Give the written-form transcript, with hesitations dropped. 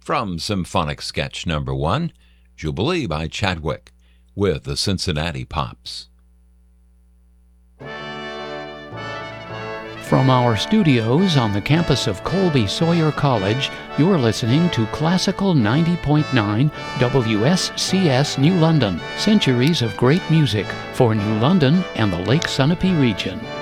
From Symphonic Sketch Number 1, Jubilee by Chadwick, with the Cincinnati Pops. From our studios on the campus of Colby Sawyer College, you're listening to Classical 90.9 WSCS New London. Centuries of great music for New London and the Lake Sunapee region.